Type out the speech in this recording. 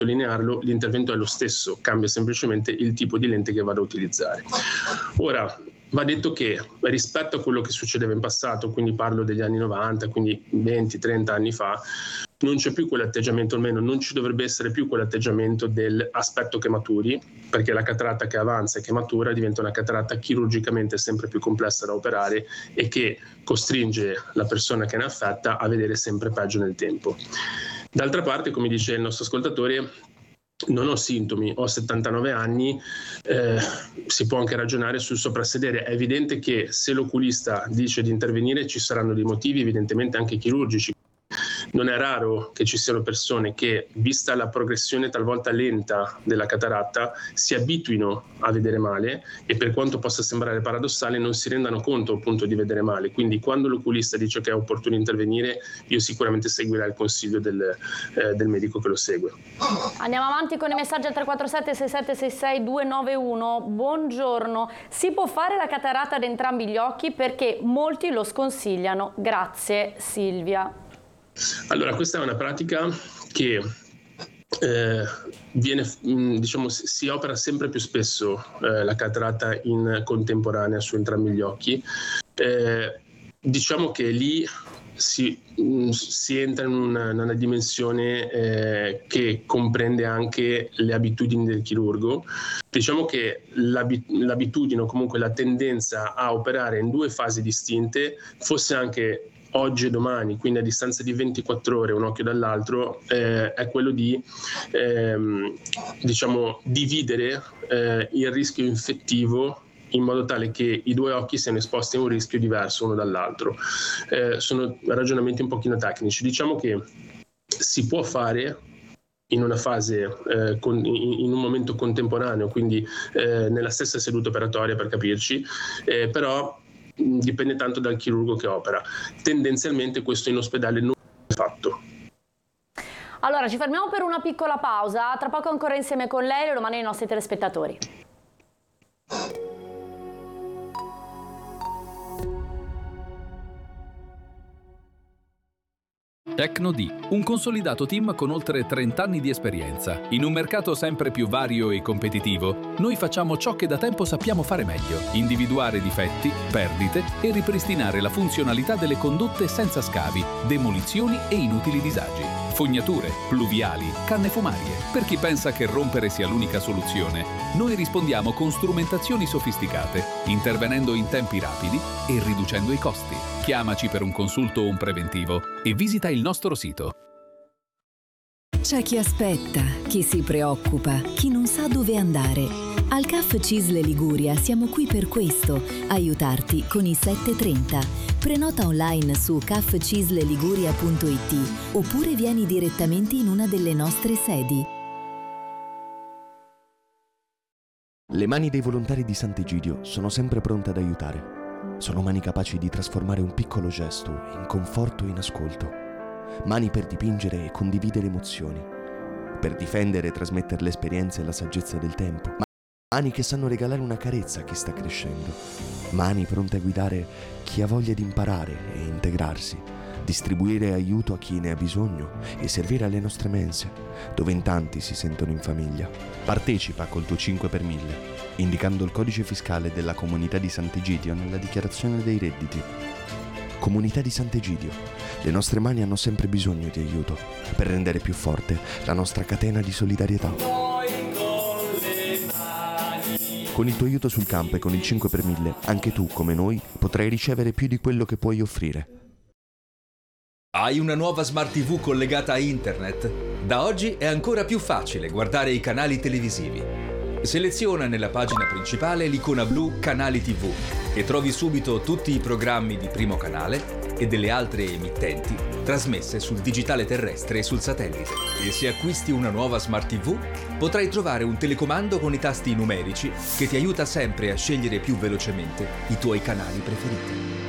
sottolinearlo, l'intervento è lo stesso, cambia semplicemente il tipo di lente che vado a utilizzare. Ora, va detto che rispetto a quello che succedeva in passato, quindi parlo degli anni 90, quindi 20-30 anni fa, non c'è più quell'atteggiamento, almeno non ci dovrebbe essere più quell'atteggiamento dell'aspetto che maturi, perché la cataratta che avanza e che matura diventa una cataratta chirurgicamente sempre più complessa da operare e che costringe la persona che ne è affetta a vedere sempre peggio nel tempo. D'altra parte, come dice il nostro ascoltatore, non ho sintomi, ho 79 anni, si può anche ragionare sul soprassedere. È evidente che se l'oculista dice di intervenire ci saranno dei motivi evidentemente anche chirurgici. Non è raro che ci siano persone che, vista la progressione talvolta lenta della cataratta, si abituino a vedere male e, per quanto possa sembrare paradossale, non si rendano conto appunto di vedere male. Quindi quando l'oculista dice che è opportuno intervenire, io sicuramente seguirò il consiglio del medico che lo segue. Andiamo avanti con i messaggi al 347 6766 291. Buongiorno, si può fare la cataratta ad entrambi gli occhi perché molti lo sconsigliano? Grazie, Silvia. Allora, questa è una pratica che si opera sempre più spesso, la cataratta in contemporanea su entrambi gli occhi. Diciamo che lì si entra in una dimensione che comprende anche le abitudini del chirurgo. Diciamo che l'abitudine o comunque la tendenza a operare in due fasi distinte, fosse anche oggi e domani, quindi a distanza di 24 ore un occhio dall'altro, è quello di dividere il rischio infettivo in modo tale che i due occhi siano esposti a un rischio diverso uno dall'altro. Sono ragionamenti un pochino tecnici. Diciamo che si può fare in una fase, in un momento contemporaneo, quindi nella stessa seduta operatoria, per capirci, però dipende tanto dal chirurgo che opera. Tendenzialmente questo in ospedale non è fatto. Allora, ci fermiamo per una piccola pausa, tra poco ancora insieme con lei, le domande ai nostri telespettatori. Tecno-D, un consolidato team con oltre 30 anni di esperienza. In un mercato sempre più vario e competitivo, noi facciamo ciò che da tempo sappiamo fare meglio: individuare difetti, perdite e ripristinare la funzionalità delle condotte senza scavi, demolizioni e inutili disagi. Fognature, pluviali, canne fumarie. Per chi pensa che rompere sia l'unica soluzione, noi rispondiamo con strumentazioni sofisticate, intervenendo in tempi rapidi e riducendo i costi. Chiamaci per un consulto o un preventivo e visita il nostro sito. C'è chi aspetta, chi si preoccupa, chi non sa dove andare. Al CAF CISL Liguria siamo qui per questo, aiutarti con i 730. Prenota online su cafcisleliguria.it oppure vieni direttamente in una delle nostre sedi. Le mani dei volontari di Sant'Egidio sono sempre pronte ad aiutare. Sono mani capaci di trasformare un piccolo gesto in conforto e in ascolto. Mani per dipingere e condividere emozioni, per difendere e trasmettere l'esperienza e la saggezza del tempo. Mani che sanno regalare una carezza a chi sta crescendo. Mani pronte a guidare chi ha voglia di imparare e integrarsi, distribuire aiuto a chi ne ha bisogno e servire alle nostre mense, dove in tanti si sentono in famiglia. Partecipa col tuo 5 per 1000, indicando il codice fiscale della Comunità di Sant'Egidio nella dichiarazione dei redditi. Comunità di Sant'Egidio, le nostre mani hanno sempre bisogno di aiuto per rendere più forte la nostra catena di solidarietà. Con il tuo aiuto sul campo e con il 5 per 1000, anche tu, come noi, potrai ricevere più di quello che puoi offrire. Hai una nuova Smart TV collegata a internet? Da oggi è ancora più facile guardare i canali televisivi. Seleziona nella pagina principale l'icona blu Canali TV e trovi subito tutti i programmi di Primo Canale e delle altre emittenti trasmesse sul digitale terrestre e sul satellite. E se acquisti una nuova Smart TV, potrai trovare un telecomando con i tasti numerici che ti aiuta sempre a scegliere più velocemente i tuoi canali preferiti.